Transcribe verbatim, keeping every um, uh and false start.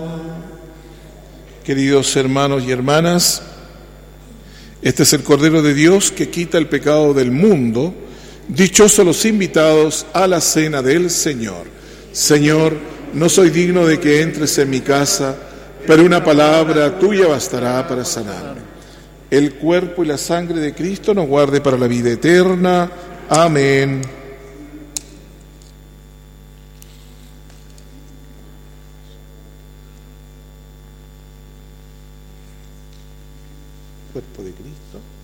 Queridos hermanos y hermanas, este es el Cordero de Dios que quita el pecado del mundo. Dichosos los invitados a la cena del Señor. Señor, no soy digno de que entres en mi casa, pero una palabra tuya bastará para sanarme. El cuerpo y la sangre de Cristo nos guarde para la vida eterna. Amén. Cuerpo de Cristo.